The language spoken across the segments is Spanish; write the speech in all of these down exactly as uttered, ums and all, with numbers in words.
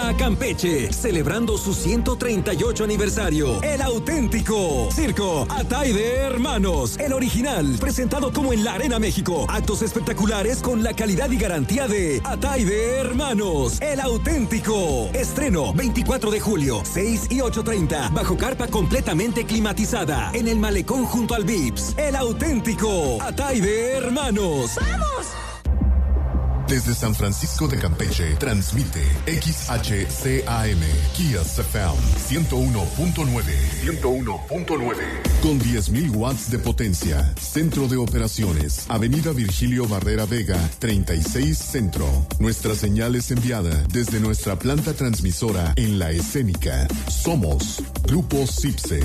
llega a Campeche, celebrando su ciento treinta y ocho aniversario. El auténtico Circo Atay de Hermanos, el original, presentado como en la Arena México. Actos espectaculares con la calidad y garantía de Atay de Hermanos, el auténtico. Estreno veinticuatro de julio, seis y ocho treinta, bajo carpa completamente climatizada, en el malecón junto al Vips. El auténtico Atay de Hermanos. ¡Vamos! Desde San Francisco de Campeche, transmite X H C A M, Kias F M, ciento uno punto nueve. ciento uno punto nueve. Con diez mil watts de potencia. Centro de operaciones, Avenida Virgilio Barrera Vega, treinta y seis Centro. Nuestra señal es enviada desde nuestra planta transmisora en La Escénica. Somos Grupo CIPSE.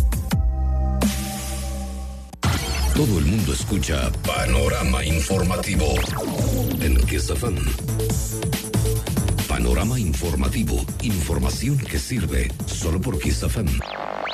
Todo el mundo escucha Panorama Informativo en Kiss F M. Panorama Informativo, información que sirve solo por Kiss F M.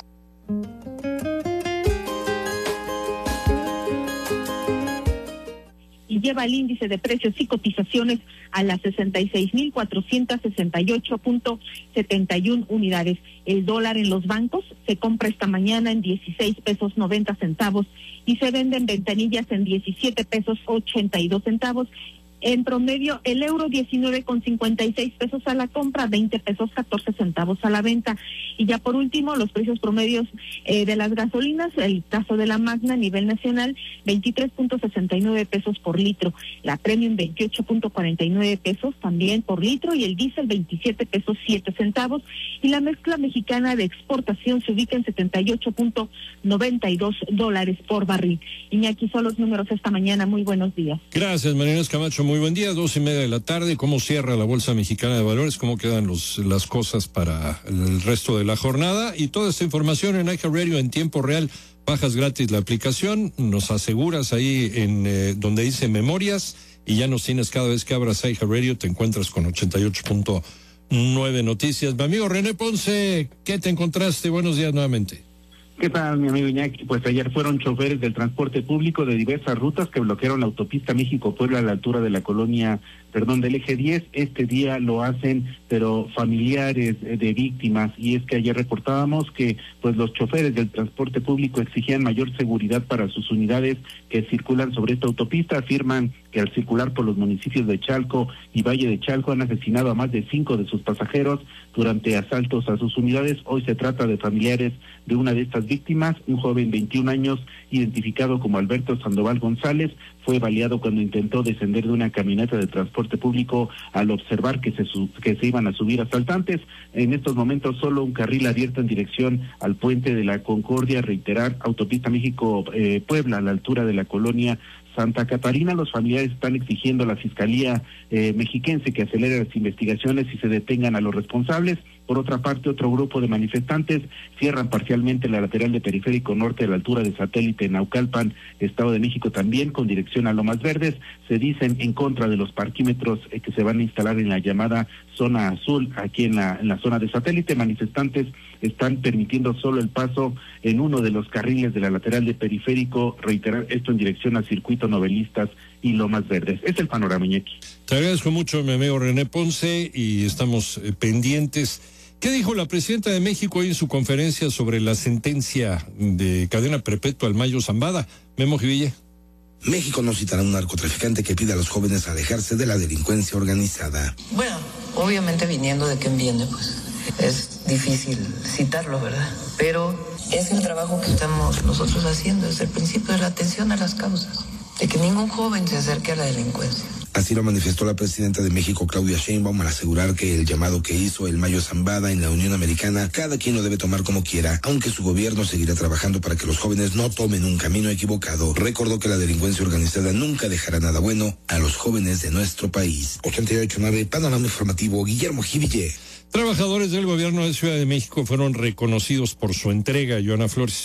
Y lleva el índice de precios y cotizaciones a las sesenta y seis mil cuatrocientos sesenta y ocho punto setenta y uno unidades. El dólar en los bancos se compra esta mañana en dieciséis pesos noventa centavos y se vende en ventanillas en diecisiete pesos ochenta y dos centavos. En promedio, el euro diecinueve con cincuenta y seis pesos a la compra, veinte pesos catorce centavos a la venta. Y ya por último, los precios promedios eh, de las gasolinas, el caso de la Magna a nivel nacional, veintitrés punto sesenta y nueve pesos por litro, la Premium veintiocho punto cuarenta y nueve pesos también por litro y el diésel veintisiete pesos siete centavos y la mezcla mexicana de exportación se ubica en setenta y ocho punto noventa y dos dólares por barril. Iñaki, son los números esta mañana. Muy buenos días. Gracias, Mariana Camacho. Muy buen día, dos y media de la tarde. ¿Cómo cierra la Bolsa Mexicana de Valores? ¿Cómo quedan los, las cosas para el resto de la jornada? Y toda esta información en iHeartRadio en tiempo real. Bajas gratis la aplicación, nos aseguras ahí en eh, donde dice memorias y ya nos tienes cada vez que abras iHeartRadio, te encuentras con ochenta y ocho punto nueve noticias. Mi amigo René Ponce, ¿qué te encontraste? Buenos días nuevamente. ¿Qué tal, mi amigo Iñaki? Pues ayer fueron choferes del transporte público de diversas rutas que bloquearon la autopista México-Puebla a la altura de la colonia, perdón, del eje diez. Este día lo hacen, pero familiares de víctimas. Y es que ayer reportábamos que pues los choferes del transporte público exigían mayor seguridad para sus unidades que circulan sobre esta autopista. Afirman que al circular por los municipios de Chalco y Valle de Chalco han asesinado a más de cinco de sus pasajeros durante asaltos a sus unidades. Hoy se trata de familiares de una de estas víctimas, un joven de veintiún años identificado como Alberto Sandoval González, fue baleado cuando intentó descender de una camioneta de transporte público al observar que se su, que se iban a subir asaltantes. En estos momentos solo un carril abierto en dirección al puente de la Concordia, reiterar, autopista México-Puebla, eh, a la altura de la colonia Santa Catarina. Los familiares están exigiendo a la Fiscalía eh, mexiquense que acelere las investigaciones y se detengan a los responsables. Por otra parte, otro grupo de manifestantes cierran parcialmente la lateral de Periférico Norte a la altura de Satélite en Naucalpan, Estado de México, también con dirección a Lomas Verdes. Se dicen en contra de los parquímetros eh, que se van a instalar en la llamada zona azul, aquí en la, en la zona de Satélite. Manifestantes están permitiendo solo el paso en uno de los carriles de la lateral de Periférico, reiterar esto en dirección al circuito Novelistas y Lomas Verdes. Es el panorama, Iñaki. Te agradezco mucho, mi amigo René Ponce, y estamos eh, pendientes. ¿Qué dijo la presidenta de México hoy en su conferencia sobre la sentencia de cadena perpetua al Mayo Zambada? Memo Jiville. México no citará a un narcotraficante que pide a los jóvenes alejarse de la delincuencia organizada. Bueno, obviamente viniendo de quien viene, pues es difícil citarlo, ¿verdad? Pero es el trabajo que estamos nosotros haciendo desde el principio, de la atención a las causas, de que ningún joven se acerque a la delincuencia. Así lo manifestó la presidenta de México, Claudia Sheinbaum, al asegurar que el llamado que hizo el Mayo Zambada en la Unión Americana, cada quien lo debe tomar como quiera, aunque su gobierno seguirá trabajando para que los jóvenes no tomen un camino equivocado. Recordó que la delincuencia organizada nunca dejará nada bueno a los jóvenes de nuestro país. ochenta y ocho nueve, Panorama Informativo, Guillermo Jiville. Trabajadores del gobierno de Ciudad de México fueron reconocidos por su entrega, Joana Flores.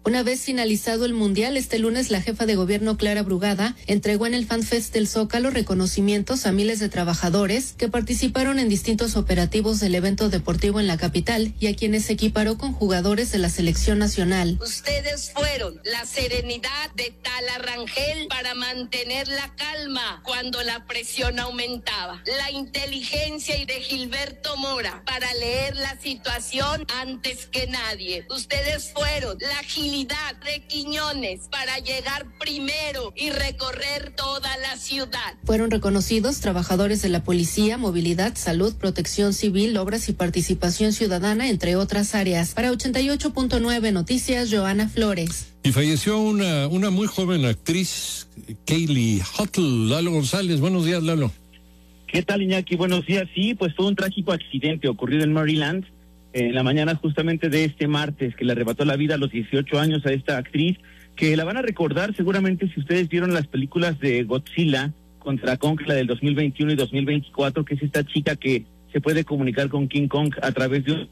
Una vez finalizado el Mundial, este lunes la jefa de gobierno Clara Brugada entregó en el FanFest del Zócalo reconocimientos a miles de trabajadores que participaron en distintos operativos del evento deportivo en la capital y a quienes se equiparó con jugadores de la selección nacional. Ustedes fueron la serenidad de Tala Rangel para mantener la calma cuando la presión aumentaba, la inteligencia y de Gilberto Mora para leer la situación antes que nadie. Ustedes fueron la agilidad de Quiñones para llegar primero y recorrer toda la ciudad. Fueron reconocidos trabajadores de la policía, movilidad, salud, protección civil, obras y participación ciudadana, entre otras áreas. Para ochenta y ocho punto nueve Noticias, Joana Flores. Y falleció una, una muy joven actriz, Kaylee Huttle. Lalo González, buenos días, Lalo. ¿Qué tal, Iñaki? Buenos días. Sí, pues fue un trágico accidente ocurrido en Maryland en la mañana justamente de este martes, que le arrebató la vida a los dieciocho años a esta actriz, que la van a recordar seguramente si ustedes vieron las películas de Godzilla contra Kong, la del dos mil veintiuno y dos mil veinticuatro, que es esta chica que se puede comunicar con King Kong a través de un...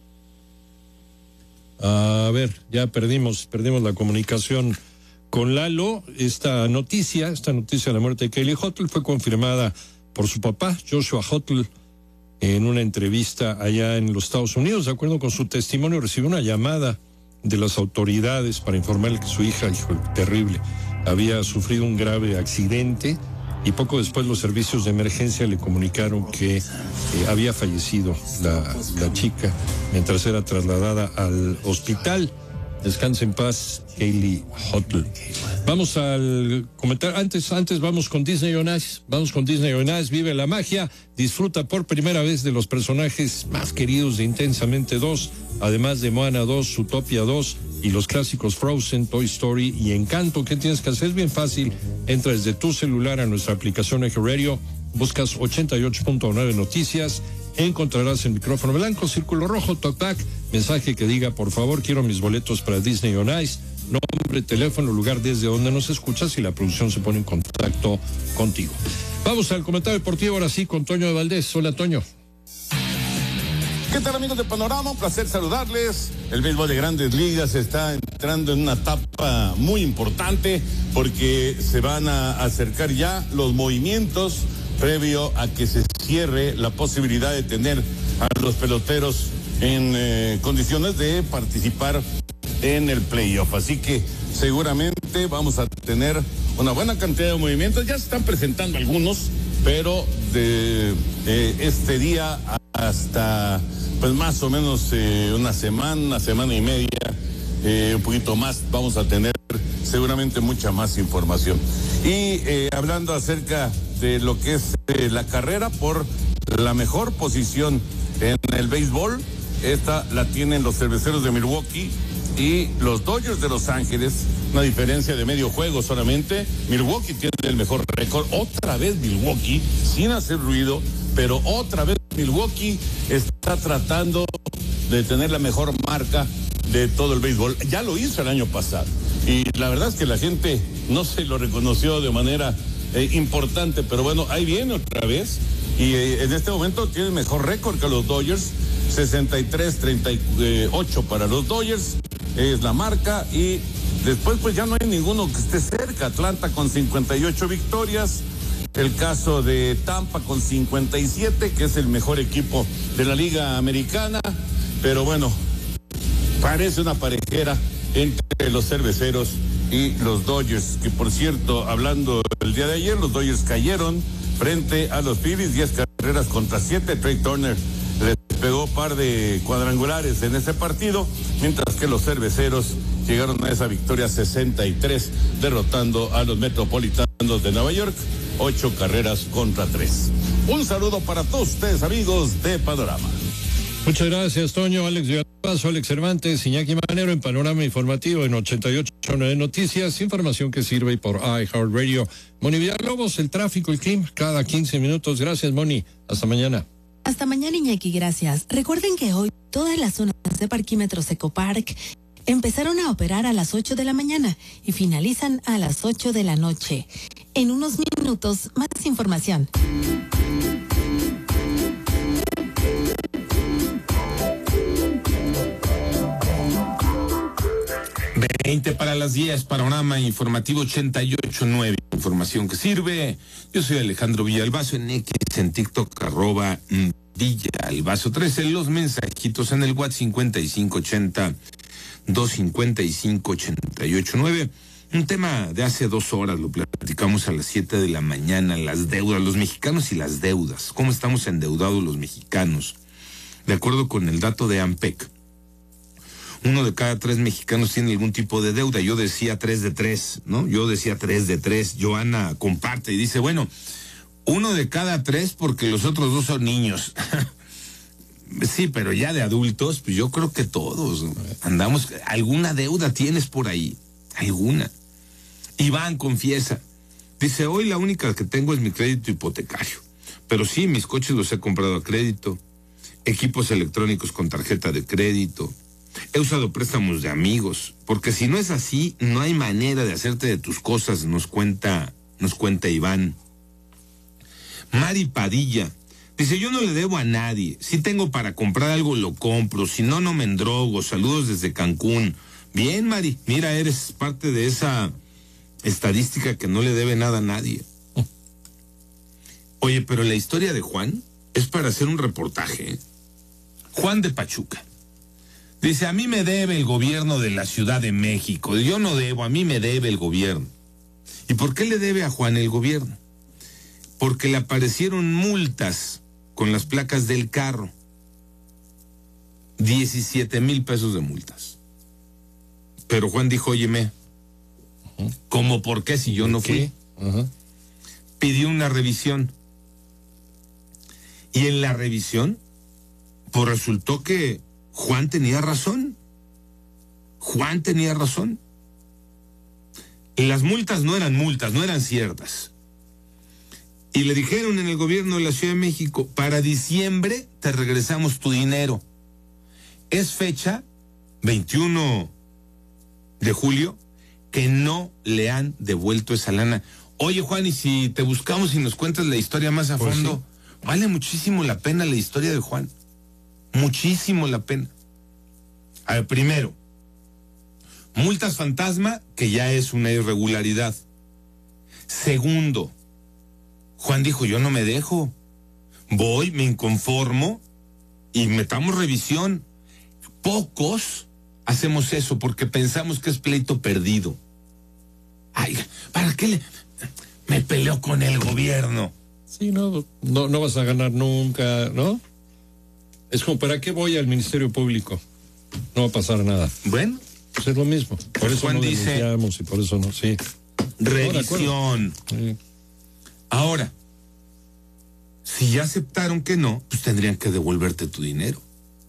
A ver, ya perdimos, perdimos la comunicación con Lalo. Esta noticia, esta noticia de la muerte de Kaylee Huttle fue confirmada por su papá, Joshua Huttle, en una entrevista allá en los Estados Unidos. De acuerdo con su testimonio, recibió una llamada de las autoridades para informarle que su hija, hijo, terrible, había sufrido un grave accidente y poco después los servicios de emergencia le comunicaron que eh, había fallecido la, la chica mientras era trasladada al hospital. Descanse en paz, Kaylee Huttle. Vamos al comentar, antes, antes vamos con Disney on Ice, vamos con Disney on Ice, vive la magia, disfruta por primera vez de los personajes más queridos de Intensamente dos, además de Moana dos, Zootopia dos y los clásicos Frozen, Toy Story y Encanto. ¿Qué tienes que hacer? Es bien fácil, entra desde tu celular a nuestra aplicación Eje Radio, buscas ochenta y ocho punto nueve Noticias, encontrarás el micrófono blanco, círculo rojo, talkback, mensaje que diga, por favor, quiero mis boletos para Disney on Ice, nombre, teléfono, lugar desde donde nos escuchas y la producción se pone en contacto contigo. Vamos al comentario deportivo ahora sí con Toño de Valdés. Hola, Toño. ¿Qué tal, amigos de Panorama? Un placer saludarles. El béisbol de Grandes Ligas está entrando en una etapa muy importante porque se van a acercar ya los movimientos previo a que se cierre la posibilidad de tener a los peloteros en eh, condiciones de participar en el playoff. Así que seguramente vamos a tener una buena cantidad de movimientos. Ya se están presentando algunos, pero de eh, este día hasta pues más o menos eh, una semana, una semana y media, eh, un poquito más, vamos a tener seguramente mucha más información. Y eh, hablando acerca de lo que es eh, la carrera por la mejor posición en el béisbol, esta la tienen los Cerveceros de Milwaukee y los Dodgers de Los Ángeles, una diferencia de medio juego solamente. Milwaukee tiene el mejor récord, otra vez Milwaukee, sin hacer ruido, pero otra vez Milwaukee está tratando de tener la mejor marca de todo el béisbol. Ya lo hizo el año pasado y la verdad es que la gente no se lo reconoció de manera eh, importante, pero bueno, ahí viene otra vez y eh, en este momento tiene mejor récord que los Dodgers. Sesenta y tres treinta y ocho para los Dodgers es la marca y después pues ya no hay ninguno que esté cerca. Atlanta con cincuenta y ocho victorias, el caso de Tampa con cincuenta y siete, que es el mejor equipo de la Liga Americana, pero bueno, parece una parejera entre los Cerveceros y los Dodgers, que por cierto, hablando el día de ayer, los Dodgers cayeron frente a los Phillies, diez carreras contra siete. Trey Turner les pegó par de cuadrangulares en ese partido, mientras que los Cerveceros llegaron a esa victoria sesenta y tres, derrotando a los Metropolitanos de Nueva York, ocho carreras contra tres. Un saludo para todos ustedes, amigos de Panorama. Muchas gracias, Toño. Alex Villalbazo, Alex Cervantes, Iñaki Manero en Panorama Informativo en ochenta y ocho punto nueve Noticias, información que sirve por iHeartRadio. Moni Villalobos, el tráfico, el clima, cada quince minutos. Gracias, Moni. Hasta mañana. Hasta mañana, Iñaki, gracias. Recuerden que hoy todas las zonas de parquímetros Ecopark empezaron a operar a las ocho de la mañana y finalizan a las ocho de la noche. En unos minutos, más información. veinte para las diez, Panorama Informativo ochenta y ocho punto nueve. Información que sirve. Yo soy Alejandro Villalbazo en X, en TikTok, arroba Villalbazo trece. Los mensajitos en el WhatsApp cincuenta y cinco ochenta, doscientos cincuenta y cinco, ochenta y ocho nueve. Un tema de hace dos horas, lo platicamos a las siete de la mañana, las deudas, los mexicanos y las deudas. ¿Cómo estamos endeudados los mexicanos? De acuerdo con el dato de AMPEC, uno de cada tres mexicanos tiene algún tipo de deuda. Yo decía tres de tres, ¿no? Yo decía tres de tres. Joana comparte y dice, bueno, uno de cada tres porque los otros dos son niños. Sí, pero ya de adultos, pues yo creo que todos, ¿no? Andamos, alguna deuda tienes por ahí, alguna. Iván confiesa, dice, hoy la única que tengo es mi crédito hipotecario, pero sí, mis coches los he comprado a crédito, equipos electrónicos con tarjeta de crédito, he usado préstamos de amigos, porque si no es así, no hay manera de hacerte de tus cosas, nos cuenta, nos cuenta Iván. Mari Padilla dice, yo no le debo a nadie, si tengo para comprar algo lo compro, si no, no me endrogo, saludos desde Cancún. Bien, Mari, mira, eres parte de esa estadística que no le debe nada a nadie. Oye, pero la historia de Juan es para hacer un reportaje, ¿eh? Juan de Pachuca. Dice, a mí me debe el gobierno de la Ciudad de México. Yo no debo, a mí me debe el gobierno. ¿Y por qué le debe a Juan el gobierno? Porque le aparecieron multas con las placas del carro. diecisiete mil pesos de multas. Pero Juan dijo, óyeme, uh-huh. ¿cómo por qué si yo no fui? Uh-huh. Pidió una revisión. Y en la revisión, pues resultó que Juan tenía razón. Juan tenía razón. Y las multas no eran multas, no eran ciertas. Y le dijeron en el gobierno de la Ciudad de México, para diciembre te regresamos tu dinero. Es fecha veintiuno de julio que no le han devuelto esa lana. Oye, Juan, y si te buscamos y nos cuentas la historia más a pues fondo, sí. Vale muchísimo la pena la historia de Juan. Muchísimo la pena. A ver, primero, multas fantasma, que ya es una irregularidad. Segundo, Juan dijo, yo no me dejo. Voy, me inconformo y metamos revisión. Pocos hacemos eso porque pensamos que es pleito perdido. Ay, ¿para qué le... me peleo con el gobierno? Sí, no, no, no vas a ganar nunca, ¿no? Es como, ¿para qué voy al Ministerio Público? No va a pasar nada. Bueno. Pues es lo mismo. Por pues eso Juan no dice, denunciamos y por eso no, sí. Revisión. Sí. Ahora, si ya aceptaron que no, pues tendrían que devolverte tu dinero.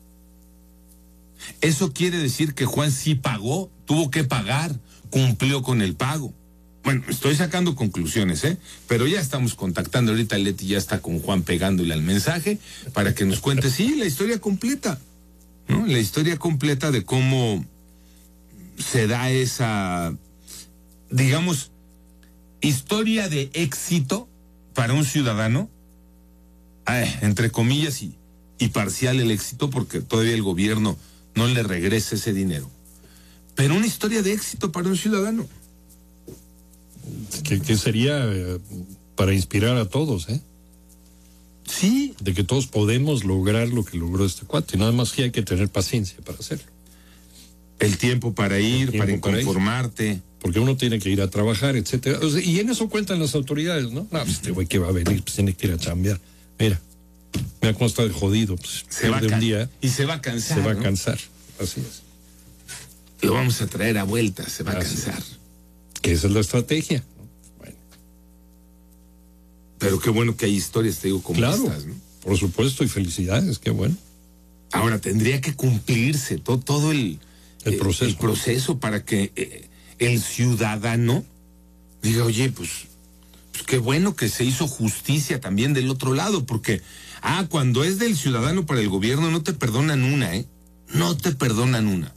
Eso quiere decir que Juan sí pagó, tuvo que pagar, cumplió con el pago. Bueno, estoy sacando conclusiones, ¿eh? Pero ya estamos contactando, ahorita Leti ya está con Juan pegándole al mensaje para que nos cuente, sí, la historia completa, ¿no? La historia completa de cómo se da esa, digamos, historia de éxito para un ciudadano, eh, entre comillas, y, y parcial el éxito, porque todavía el gobierno no le regresa ese dinero. Pero una historia de éxito para un ciudadano. Que, que sería eh, para inspirar a todos, ¿eh? Sí. De que todos podemos lograr lo que logró este cuate. Nada más que hay que tener paciencia para hacerlo. El tiempo para ir, tiempo para inconformarte. Para ir, porque uno tiene que ir a trabajar, etcétera. O sea, y en eso cuentan las autoridades, ¿no? No, pues este güey que va a venir, pues tiene que ir a chambear. Mira, mira cómo está de jodido. Pues, se va de un día. Y se va a cansar. Se va ¿no? a cansar. Así es. Lo vamos a traer a vuelta, se va Así a cansar. Es. Que esa es la estrategia. Bueno. Pero qué bueno que hay historias, te digo, como claro, estas, ¿no? Por supuesto, y felicidades, qué bueno. Ahora, tendría que cumplirse todo, todo el, el, proceso. el proceso para que eh, el ciudadano diga, oye, pues, pues qué bueno que se hizo justicia también del otro lado, porque, ah, cuando es del ciudadano para el gobierno no te perdonan una, ¿eh? No te perdonan una.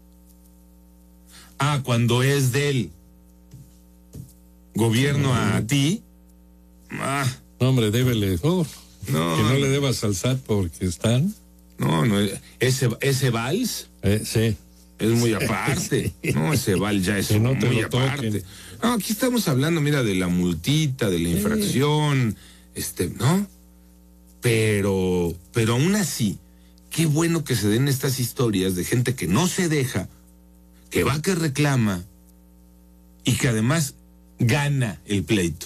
Ah, cuando es del gobierno a ti, ah. No, hombre, débele, oh, no, que no le debas al S A T porque están. No, no, ese, ese vals. Eh, sí. es muy aparte. Sí. No, ese Val ya es que no muy aparte. No, aquí estamos hablando, mira, de la multita, de la infracción, sí. este, ¿no? Pero, pero aún así, qué bueno que se den estas historias de gente que no se deja, que va, que reclama y que además gana el pleito.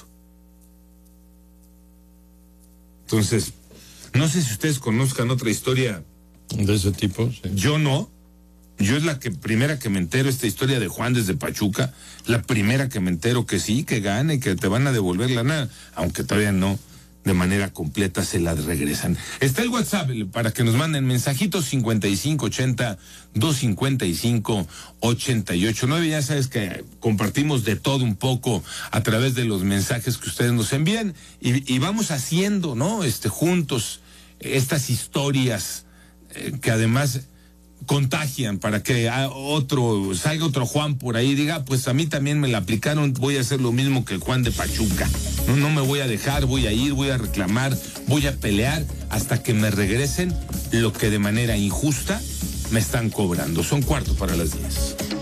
Entonces, no sé si ustedes conozcan otra historia de ese tipo. Sí. Yo no. Yo es la que primera que me entero, esta historia de Juan desde Pachuca, la primera que me entero que sí, que gana y que te van a devolver la nada, aunque todavía no de manera completa se la regresan. Está el WhatsApp para que nos manden mensajitos cincuenta y cinco ochenta, doscientos cincuenta y cinco, ochenta y ocho nueve. Ya sabes que compartimos de todo un poco a través de los mensajes que ustedes nos envían y, y vamos haciendo, ¿no? Este, juntos estas historias eh, que además contagian para que otro, salga otro Juan por ahí y diga, pues a mí también me la aplicaron, voy a hacer lo mismo que el Juan de Pachuca. No, no me voy a dejar, voy a ir, voy a reclamar, voy a pelear hasta que me regresen lo que de manera injusta me están cobrando. Son cuarto para las diez.